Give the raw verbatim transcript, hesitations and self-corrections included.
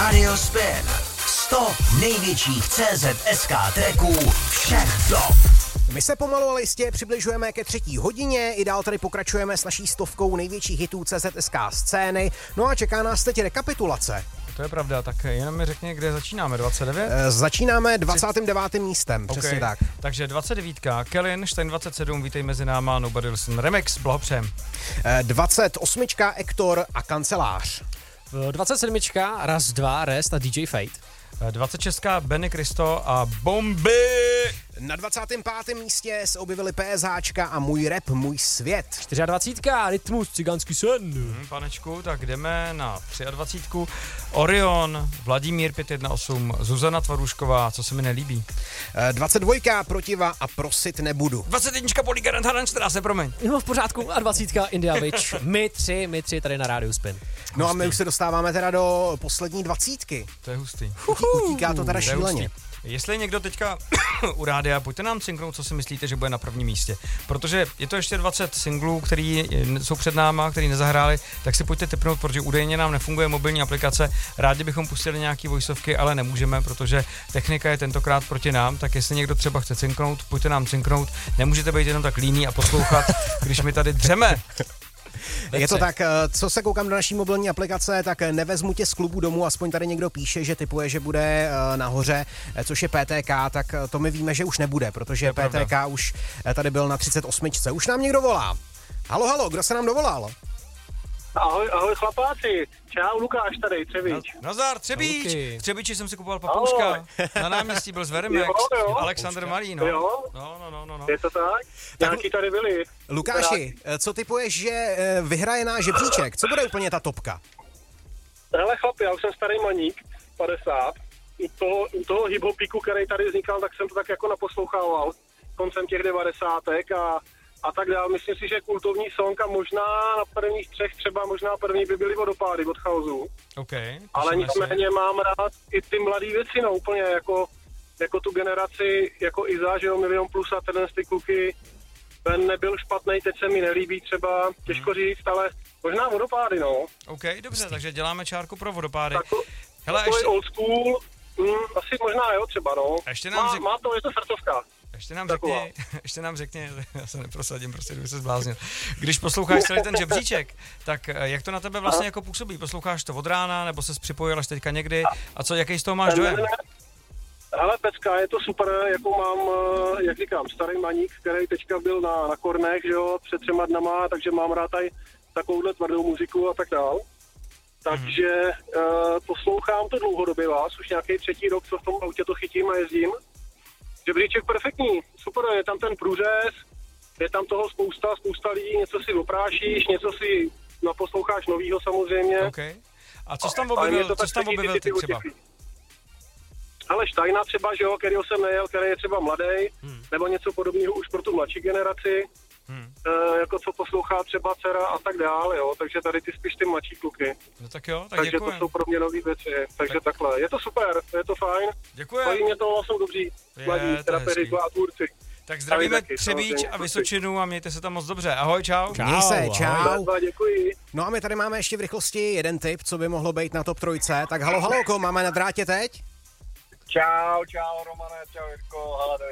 Radio Spin. sto největších C Z S K tracků všech dob. My se pomalu ale jistě přibližujeme ke třetí hodině, i dál tady pokračujeme s naší stovkou největších hitů C Z S K scény, no a čeká nás teď rekapitulace. To je pravda, tak jenom mi řekni, kde začínáme, dvacet devět? E, začínáme dvacátým devátým místem, okay. Přesně tak. Takže dvacet devět, Kellyn, Stein dvacet sedm, vítej mezi náma, Nobody Listen Remix, blahopřejem. E, dvacet osm, Ektor a Kancelář. dvacet sedm, Raz, dva, Rest a D J Fate. dvacet šest, Benny Cristo a Bomby. Na dvacátém pátém místě se objevili PSHčka a Můj rap, můj svět. dvacet čtyři, Rytmus, Cigánský sen. Hmm, panečku, tak jdeme na dvacet tři. Orion, Vladimír pět jedna osm, Zuzana Tvarušková, co se mi nelíbí. dvacet dva, Protiva a Prosit nebudu. dvacet jedna, Polygarant Haranštrase, promiň. No v pořádku, a dvacet India Witch. My tři, my tři tady na Radio Spin. No hustý. A my už se dostáváme teda do poslední dvacítky. To je hustý. Utíká to teda šíleně. Jestli je někdo teďka u rádia, pojďte nám cinknout, co si myslíte, že bude na prvním místě. Protože je to ještě dvacet singlů, který jsou před náma, který nezahráli, tak si pojďte tipnout, protože údajně nám nefunguje mobilní aplikace. Rádi bychom pustili nějaký voiceovky, ale nemůžeme, protože technika je tentokrát proti nám, tak jestli někdo třeba chce cinknout, pojďte nám cinknout. Nemůžete být jenom tak líný a poslouchat, když my tady dřeme. Je to tak, co se koukám do naší mobilní aplikace, tak nevezmu tě z klubu domů, aspoň tady někdo píše, že typuje, že bude nahoře, což je P T K, tak to my víme, že už nebude, protože P T K pravda. Už tady byl na třicet osm. Už nám někdo volá. Halo, halo, kdo se nám dovolal? Ahoj, ahoj chlapáci, čau, Lukáš tady, Třebíč. Na, Nazar, Třebíč, okay. Třebíči jsem si kupoval papouška, ahoj. Na náměstí byl z Verimex, jo, jo. Alexander Malý, no. Jo. No, no, no, no, no. Je to tak? Nějaký tady byli. Lukáši, co typuješ, že vyhraje náš žebříček? Co bude úplně ta topka? Hele chlapi, já už jsem starý maník, padesát. U toho, u toho hip-hopiku, který tady vznikal, tak jsem to tak jako naposlouchával koncem těch devadesátek a a tak dále. Myslím si, že kultovní song a možná na prvních třech, třeba možná první by byly Vodopády od Chaosu. Okay, ale nicméně mám rád i ty mladý věci, no úplně jako, jako tu generaci, jako Iza, že jo, Milion Plus a tenhle ty kluky. Ben nebyl špatnej, teď se mi nelíbí třeba, těžko říct, ale možná Vodopády, no. OK, dobře, takže děláme čárku pro Vodopády. Tako, Hele, takový ještě... old school, mm, asi možná jo třeba, no. Ještě nám má, řek... má to, je to srdcovka. Ještě nám řekni, ještě nám řekni, já se neprosadím, prostě kdyby se zbláznil. Když posloucháš celý ten žebříček, tak jak to na tebe vlastně jako působí? Posloucháš to od rána, nebo ses připojil až teďka někdy? A co, jaký z toho máš dojem? Hele, pecka, je to super, jako mám, jak říkám, starý maník, který teďka byl na, na Kornech, že jo, před třema dnama, takže mám rád tady takovouhle tvrdou muziku a tak dál. Takže mm. uh, poslouchám to dlouhodobě vás, už nějaký třetí rok, co v tom autě to chytím a jezdím. Žebříček perfektní, super, je tam ten průřez, je tam toho spousta, spousta lidí, něco si oprášíš, něco si naposloucháš novýho samozřejmě. Okay. A co jsi tam objevil, co jsi tam objevil ty třeba? Ale Steina třeba, že jo, kterýho jsem nejel, který je třeba mladý, hmm. nebo něco podobného už pro tu mladší generaci, hmm. e, jako co poslouchá třeba dcera a tak dále, jo, takže tady ty spíš ty mladší kluky. No tak jo, tak takže děkujem. To jsou pro mě nový věci, takže tak. takhle. Je to super, je to fajn. Děkujem. Baví mě to, jsou dobří, mladí, terapeři a tvůrci. Tak zdravíme Třebíč a Vysočinu a mějte se tam moc dobře. Ahoj, čau. Čau. Měj se, čau. Děkuji. No a my tady máme ještě v rychlosti jeden tip, co by mohlo být na top trojce. Tak halo, halo, koho máme na drátě teď? Čau, čau, Romane, čau, Jirko, hele,